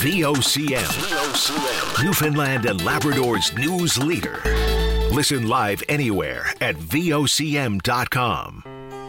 VOCM. Newfoundland and Labrador's news leader. Listen live anywhere at VOCM.com.